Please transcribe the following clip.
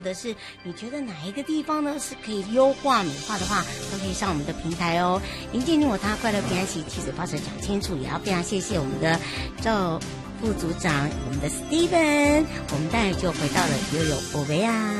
或者是你觉得哪一个地方呢是可以优化美化的话，都可以上我们的平台哦。迎接你我他，快乐平安喜，七嘴八舌讲清楚。也要非常谢谢我们的赵副组长，我们的 Steven， 我们待会就回到了悠悠宝贝啊。